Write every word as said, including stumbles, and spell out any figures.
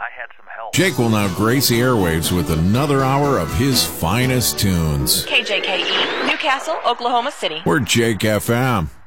had some help. Jake will now grace the airwaves with another hour of his finest tunes. K J K E, Newcastle, Oklahoma City. We're Jake F M.